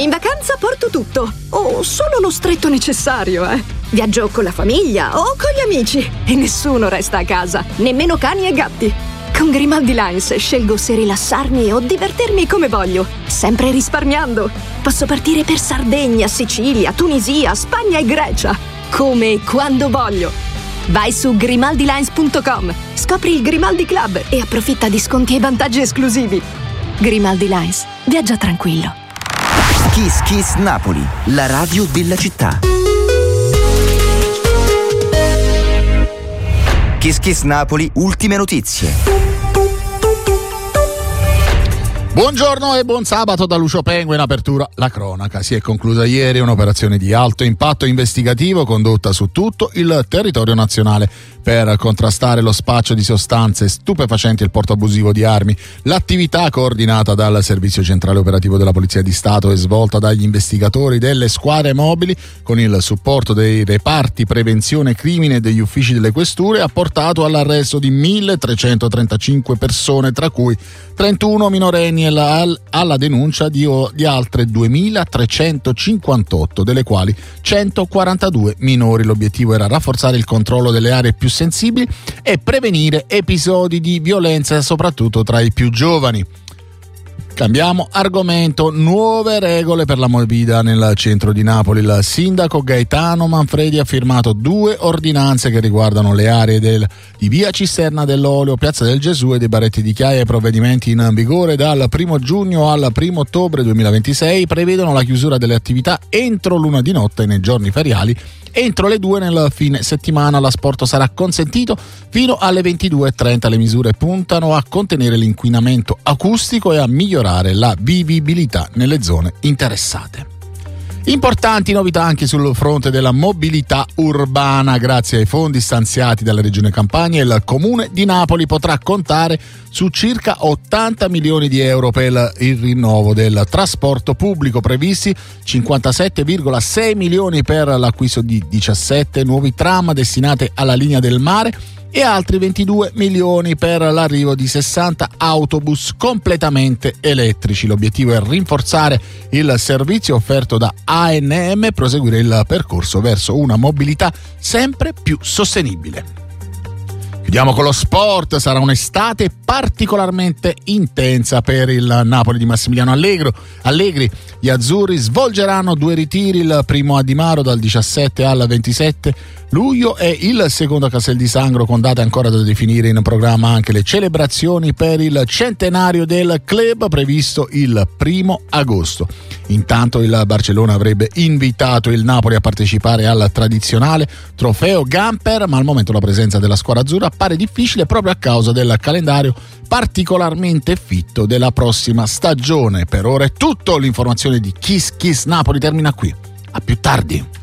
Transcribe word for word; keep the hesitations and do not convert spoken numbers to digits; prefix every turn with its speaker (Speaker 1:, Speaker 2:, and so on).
Speaker 1: In vacanza porto tutto, o solo lo stretto necessario, eh. Viaggio con la famiglia o con gli amici e nessuno resta a casa, nemmeno cani e gatti. Con Grimaldi Lines scelgo se rilassarmi o divertirmi come voglio, sempre risparmiando. Posso partire per Sardegna, Sicilia, Tunisia, Spagna e Grecia, come e quando voglio. Vai su grimaldi lines punto com, scopri il Grimaldi Club e approfitta di sconti e vantaggi esclusivi. Grimaldi Lines, viaggia tranquillo.
Speaker 2: Kiss Kiss Napoli, la radio della città. Kiss Kiss Napoli, ultime notizie.
Speaker 3: Buongiorno e buon sabato da Lucio Pengo. In apertura la cronaca. Si è conclusa ieri un'operazione di alto impatto investigativo condotta su tutto il territorio nazionale per contrastare lo spaccio di sostanze stupefacenti e il porto abusivo di armi. L'attività, coordinata dal Servizio Centrale Operativo della Polizia di Stato e svolta dagli investigatori delle squadre mobili con il supporto dei reparti prevenzione crimine e degli uffici delle questure, ha portato all'arresto di milletrecentotrentacinque persone, tra cui trentuno minorenni, e la, alla denuncia di, di altre duemilatrecentocinquantotto, delle quali centoquarantadue minori. L'obiettivo era rafforzare il controllo delle aree più sensibili e prevenire episodi di violenza soprattutto tra i più giovani. Cambiamo argomento. Nuove regole per la movida nel centro di Napoli. Il sindaco Gaetano Manfredi ha firmato due ordinanze che riguardano le aree del, di via Cisterna dell'Olio, Piazza del Gesù e dei Baretti di Chiaia. I provvedimenti in vigore dal primo giugno al primo ottobre duemilaventisei prevedono la chiusura delle attività entro l'una di notte nei giorni feriali. Entro le due nel fine settimana l'asporto sarà consentito fino alle ventidue e trenta. Le misure puntano a contenere l'inquinamento acustico e a migliorare la vivibilità nelle zone interessate. Importanti novità anche sul fronte della mobilità urbana. Grazie ai fondi stanziati dalla Regione Campania, il Comune di Napoli potrà contare su circa ottanta milioni di euro per il rinnovo del trasporto pubblico, previsti cinquantasette virgola sei milioni per l'acquisto di diciassette nuovi tram destinati alla linea del mare e altri ventidue milioni per l'arrivo di sessanta autobus completamente elettrici. L'obiettivo è rinforzare il servizio offerto da A N M e proseguire il percorso verso una mobilità sempre più sostenibile. Chiudiamo con lo sport. Sarà un'estate particolarmente intensa per il Napoli di Massimiliano Allegro. Allegri. Gli azzurri svolgeranno due ritiri, il primo a Di Maro dal diciassette al ventisette luglio e il secondo a Castel di Sangro, con date ancora da definire. In programma anche le celebrazioni per il centenario del club, previsto il primo agosto. Intanto il Barcellona avrebbe invitato il Napoli a partecipare al tradizionale trofeo Gamper, ma al momento la presenza della squadra azzurra appare difficile proprio a causa del calendario particolarmente fitto della prossima stagione. Per ora è tutto. L'informazione di Kiss Kiss Napoli termina qui. A più tardi.